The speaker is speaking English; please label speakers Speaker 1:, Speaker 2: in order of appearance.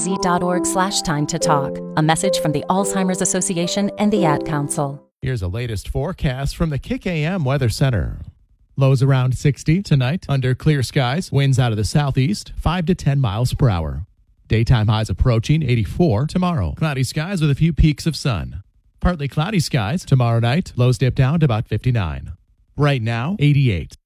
Speaker 1: nyc.org/time to talk. A message from the Alzheimer's Association and the Ad Council.
Speaker 2: Here's a latest forecast from the Kick AM Weather Center. Lows around 60 tonight under clear skies. Winds out of the southeast, 5 to 10 miles per hour. Daytime highs approaching 84 tomorrow. Cloudy skies with a few peaks of sun. Partly cloudy skies tomorrow night. Lows dip down to about 59. Right now, 88.